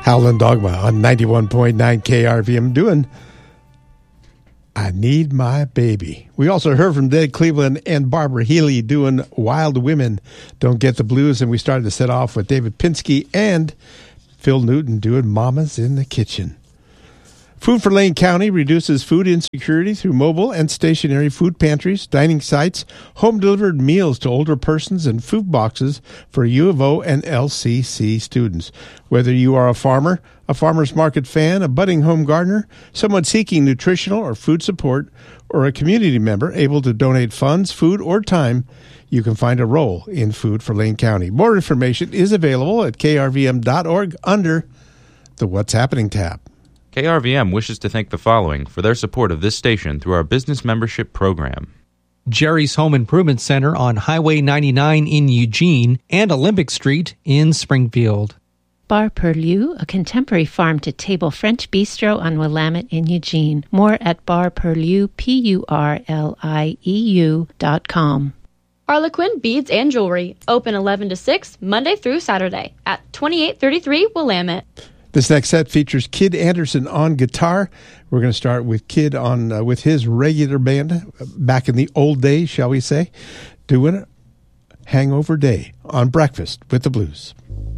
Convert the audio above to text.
Howlin' Dogma on 91.9 KRVM doing I Need My Baby. We also heard from Dave Cleveland and Barbara Healy doing Wild Women Don't Get the Blues, and we started to set off with David Pinsky and Phil Newton doing Mama's in the Kitchen. Food for Lane County reduces food insecurity through mobile and stationary food pantries, dining sites, home-delivered meals to older persons, and food boxes for U of O and LCC students. Whether you are a farmer, a farmer's market fan, a budding home gardener, someone seeking nutritional or food support, or a community member able to donate funds, food, or time, you can find a role in Food for Lane County. More information is available at krvm.org under the What's Happening tab. KRVM wishes to thank the following for their support of this station through our business membership program. Jerry's Home Improvement Center on Highway 99 in Eugene and Olympic Street in Springfield. Bar Perlieu, a contemporary farm-to-table French bistro on Willamette in Eugene. More at barperlieu, PURLIEU.com. Harlequin Beads and Jewelry, open 11 to 6, Monday through Saturday, at 2833 Willamette. This next set features Kid Anderson on guitar. We're going to start with Kid on with his regular band back in the old days, shall we say, doing Hangover Day on Breakfast with the Blues.